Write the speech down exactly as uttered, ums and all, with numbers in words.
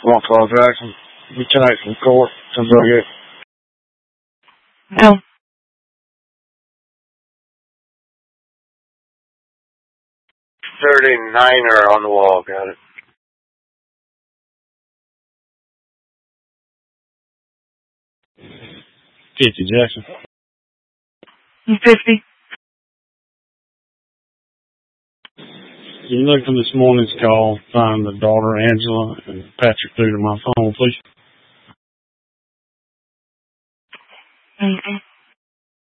one call Jackson. Lieutenant from court. Sounds like it. Go. thirty-niner on the wall. Got it. fifty, Jackson. fifty. You look from this morning's call, find the daughter, Angela, and Patrick through to my phone, please. Okay.